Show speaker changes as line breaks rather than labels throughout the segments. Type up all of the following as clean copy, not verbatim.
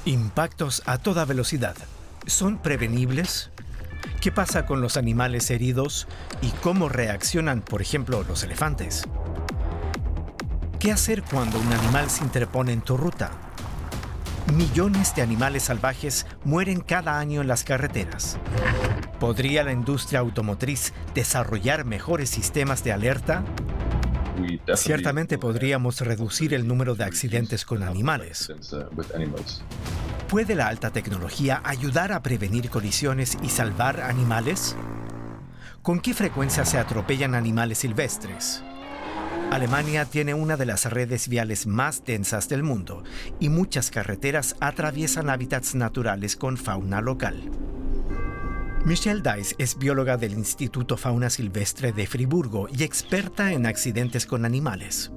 Impactos a toda velocidad. ¿Son prevenibles? ¿Qué pasa con los animales heridos y cómo reaccionan, por ejemplo, los elefantes? ¿Qué hacer cuando un animal se interpone en tu ruta? Millones de animales salvajes mueren cada año en las carreteras. ¿Podría la industria automotriz desarrollar mejores sistemas de alerta? Ciertamente podríamos reducir el número de accidentes con animales. ¿Puede la alta tecnología ayudar a prevenir colisiones y salvar animales? ¿Con qué frecuencia se atropellan animales silvestres? Alemania tiene una de las redes viales más densas del mundo y muchas carreteras atraviesan hábitats naturales con fauna local. Michelle Dice es bióloga del Instituto Fauna Silvestre de Friburgo y experta en accidentes con animales.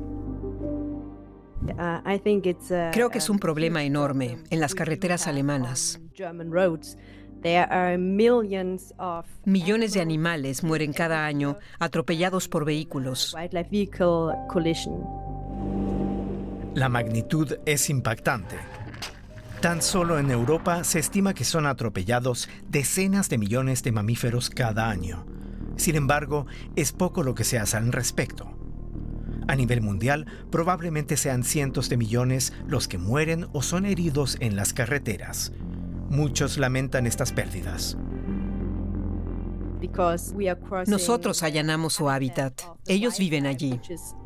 Creo que es un problema enorme en las carreteras alemanas. Millones de animales mueren cada año atropellados por vehículos.
La magnitud es impactante. Tan solo en Europa se estima que son atropellados decenas de millones de mamíferos cada año. Sin embargo, es poco lo que se hace al respecto. A nivel mundial, probablemente sean cientos de millones los que mueren o son heridos en las carreteras. Muchos lamentan estas pérdidas.
Nosotros allanamos su hábitat. Ellos viven allí.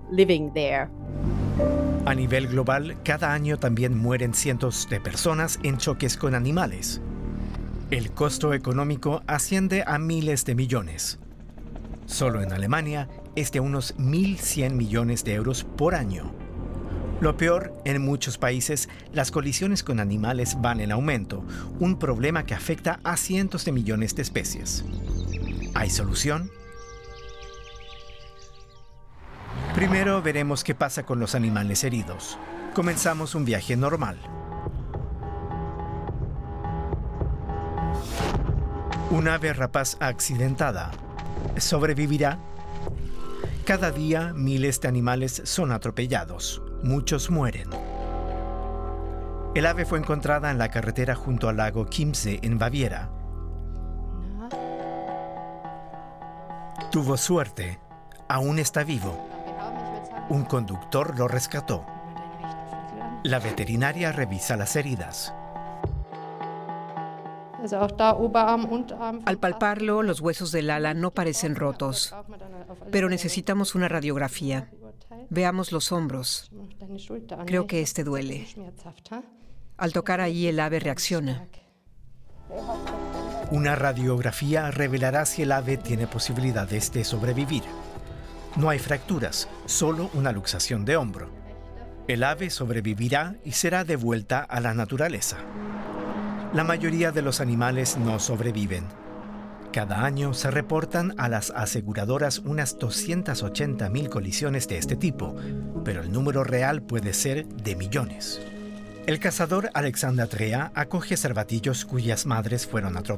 A nivel global, cada año también mueren cientos de personas en choques con animales. El costo económico asciende a miles de millones. Solo en Alemania es de unos 1.100 millones de euros por año. Lo peor, en muchos países, las colisiones con animales van en aumento, un problema que afecta a cientos de millones de especies. ¿Hay solución? Primero veremos qué pasa con los animales heridos. Comenzamos un viaje normal. Un ave rapaz accidentada. ¿Sobrevivirá? Cada día miles de animales son atropellados. Muchos mueren. El ave fue encontrada en la carretera junto al lago Chiemsee en Baviera. Tuvo suerte. Aún está vivo. Un conductor lo rescató. La veterinaria revisa las heridas.
Al palparlo, los huesos del ala no parecen rotos, pero necesitamos una radiografía. Veamos los hombros. Creo que este duele. Al tocar ahí, el ave reacciona.
Una radiografía revelará si el ave tiene posibilidades de sobrevivir. No hay fracturas, solo una luxación de hombro. El ave sobrevivirá y será devuelta a la naturaleza. La mayoría de los animales no sobreviven. Cada año se reportan a las aseguradoras unas 280.000 colisiones de este tipo, pero el número real puede ser de millones. El cazador Alexander Trea acoge cervatillos cuyas madres fueron atropelladas.